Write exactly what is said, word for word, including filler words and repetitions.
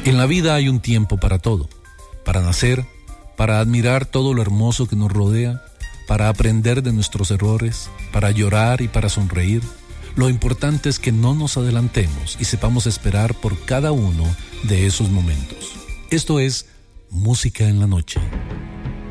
En la vida hay un tiempo para todo, para nacer, para admirar todo lo hermoso que nos rodea, para aprender de nuestros errores, para llorar y para sonreír. Lo importante es que no nos adelantemos y sepamos esperar por cada uno de esos momentos. Esto es Música en la Noche.